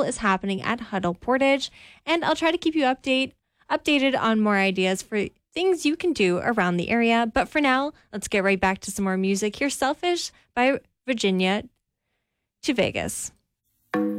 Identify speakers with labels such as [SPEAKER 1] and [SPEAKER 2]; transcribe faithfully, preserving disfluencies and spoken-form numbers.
[SPEAKER 1] is happening at Huddle Portage, and I'll try to keep you update updated on more ideas for things you can do around the area. But for now, let's get right back to some more music. Here's Selfish by Virginia to Vegas.